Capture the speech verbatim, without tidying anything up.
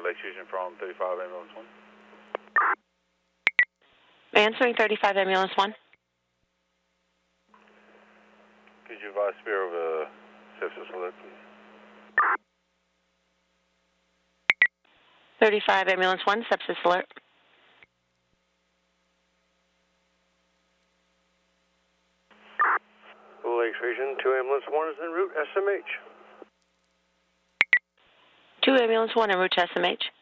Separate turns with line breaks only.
Lakes Fusion from thirty-five ambulance one.
Answering thirty-five ambulance one.
Could you advise Spear of a sepsis alert, please?
thirty-five ambulance one, sepsis alert.
Lakes Region, two ambulance one is en route, S M H.
two ambulance one en route to S M H.